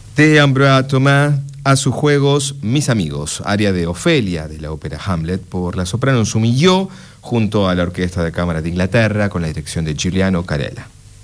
De Ambroise Thomas a sus juegos Mis amigos, aria de Ofelia de la ópera Hamlet por la soprano Sumilló junto a la Orquesta de Cámara de Inglaterra con la dirección de Giuliano Carella.